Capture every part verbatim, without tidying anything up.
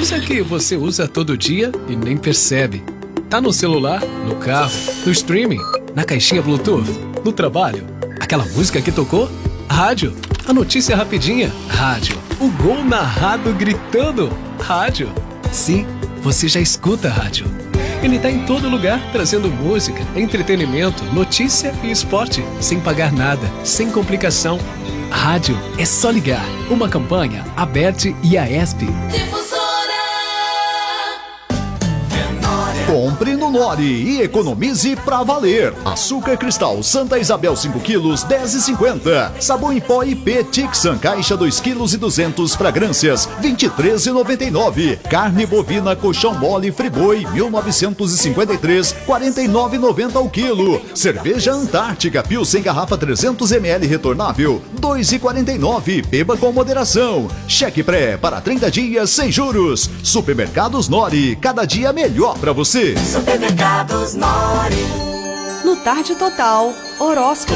Coisa que você usa todo dia e nem percebe. Tá no celular, no carro, no streaming, na caixinha Bluetooth, no trabalho. Aquela música que tocou? Rádio. A notícia rapidinha? Rádio. O gol narrado gritando? Rádio. Sim, você já escuta rádio. Ele tá em todo lugar, trazendo música, entretenimento, notícia e esporte, sem pagar nada, sem complicação. Rádio é só ligar. Uma campanha, Aberte e a ESP. Compre no Nori e economize pra valer. Açúcar cristal Santa Isabel cinco quilos, dez e cinquenta. Sabão em pó I P Tixan, caixa dois quilos e duzentos, fragrâncias, vinte e três e noventa e nove. Carne bovina colchão mole Friboi, mil novecentos e cinquenta e três, quarenta e nove e noventa ao quilo. Cerveja Antártica Pilsen garrafa trezentos mililitros retornável, dois e quarenta e nove. Beba com moderação. Cheque pré para trinta dias sem juros. Supermercados Nori, cada dia melhor pra você. Supermercados Nori. No Tarde Total, horóscopo.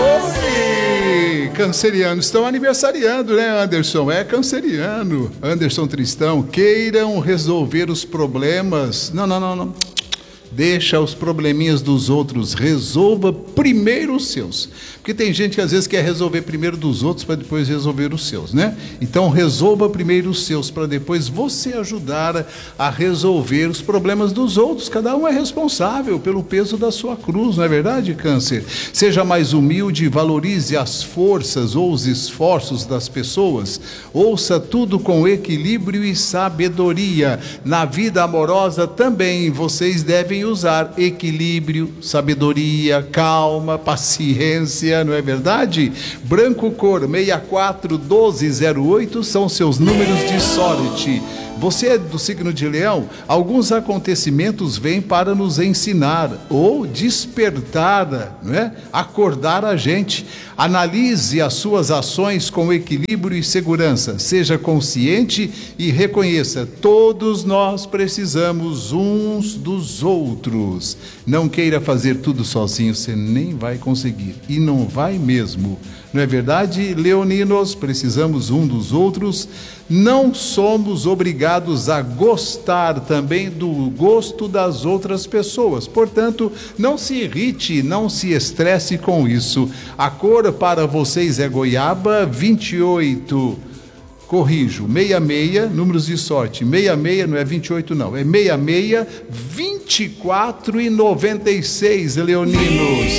Oi! Cancerianos estão aniversariando, né, Anderson? É canceriano. Anderson Tristão, queiram resolver os problemas. Não, não, não, não. Deixa os probleminhas dos outros, resolva primeiro os seus. Porque tem gente que às vezes quer resolver primeiro dos outros para depois resolver os seus, né? Então resolva primeiro os seus para depois você ajudar a resolver os problemas dos outros. Cada um é responsável pelo peso da sua cruz, não é verdade, Câncer? Seja mais humilde, valorize as forças ou os esforços das pessoas. Ouça tudo com equilíbrio e sabedoria. Na vida amorosa também vocês devem usar equilíbrio, sabedoria, calma, paciência, não é verdade? Branco cor sessenta e quatro, doze zero oito são seus números de sorte. Você é do signo de Leão? Alguns acontecimentos vêm para nos ensinar ou despertar, não é? Acordar a gente. Analise as suas ações com equilíbrio e segurança. Seja consciente e reconheça: todos nós precisamos uns dos outros. Não queira fazer tudo sozinho, você nem vai conseguir. E não vai mesmo. Não é verdade, leoninos? Precisamos um dos outros. Não somos obrigados a gostar também do gosto das outras pessoas. Portanto, não se irrite, não se estresse com isso. A cor para vocês é goiaba, vinte e oito. Corrijo, sessenta e seis, números de sorte. sessenta e seis não é vinte e oito não, é sessenta e seis, vinte e quatro e noventa e seis, leoninos.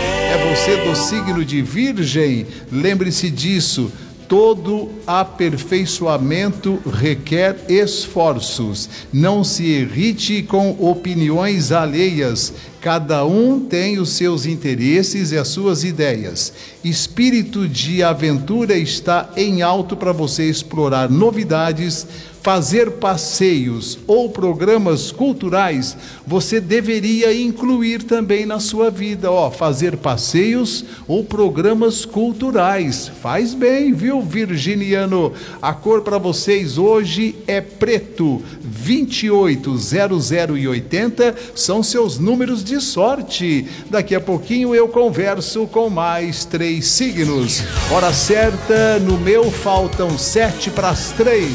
É você do signo de Virgem, lembre-se disso. Todo aperfeiçoamento requer esforços. Não se irrite com opiniões alheias. Cada um tem os seus interesses e as suas ideias. Espírito de aventura está em alto para você explorar novidades, fazer passeios ou programas culturais. Você deveria incluir também na sua vida, ó, fazer passeios ou programas culturais. Faz bem, viu, virginiano? A cor para vocês hoje é preto. vinte e oito, zero zero e oitenta são seus números de sorte. Daqui a pouquinho eu converso com mais três signos. Hora certa, no meu faltam sete para as três.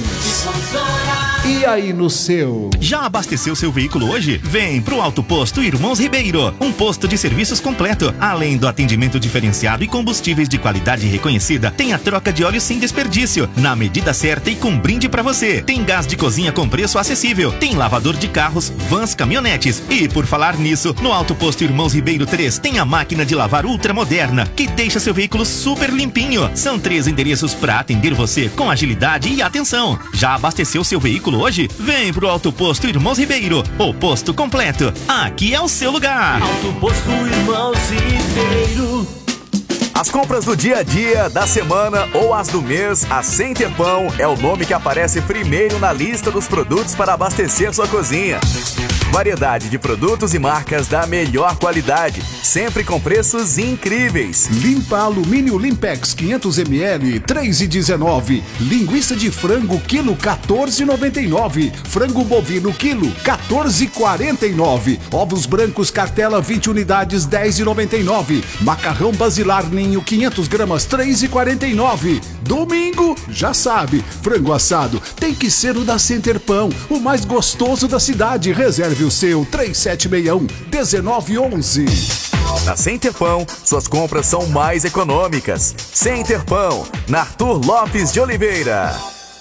E aí no seu? Já abasteceu seu veículo hoje? Vem pro Auto Posto Irmãos Ribeiro, um posto de serviços completo. Além do atendimento diferenciado e combustíveis de qualidade reconhecida, tem a troca de óleo sem desperdício, na medida certa e com brinde pra você. Tem gás de cozinha com preço acessível, tem lavador de carros, vans, caminhonetes. E por falar nisso, no Auto Posto Irmãos Ribeiro três tem a máquina de lavar ultramoderna, que deixa seu veículo super limpinho. São três endereços pra atender você com agilidade e atenção. Já abasteceu seu veículo hoje? Vem pro Auto Posto Irmãos Ribeiro, o posto completo. Aqui é o seu lugar. Auto Posto Irmãos Ribeiro. As compras do dia a dia, da semana ou as do mês, a Sem Tempão é o nome que aparece primeiro na lista dos produtos para abastecer sua cozinha. Variedade de produtos e marcas da melhor qualidade, sempre com preços incríveis. Limpa Alumínio Limpex quinhentos mililitros, três e dezenove. Linguiça de frango quilo quatorze e noventa e nove. Frango bovino quilo quatorze e quarenta e nove. Ovos brancos cartela vinte unidades, dez e noventa e nove. Macarrão basilar ninho Patinho quinhentas gramas, três reais e quarenta e nove centavos. Domingo, já sabe, frango assado tem que ser o da Center Pão, o mais gostoso da cidade. Reserve o seu três sete seis um, um nove um um. Na Center Pão, suas compras são mais econômicas. Center Pão, na Arthur Lopes de Oliveira.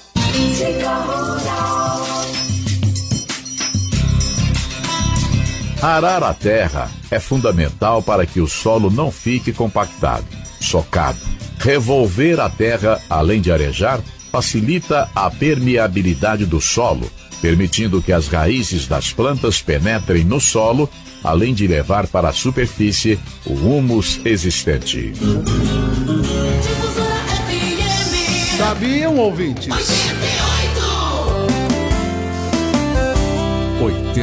Arar a terra é fundamental para que o solo não fique compactado, socado. Revolver a terra, além de arejar, facilita a permeabilidade do solo, permitindo que as raízes das plantas penetrem no solo, além de levar para a superfície o humus existente. Sabiam, ouvintes? oitenta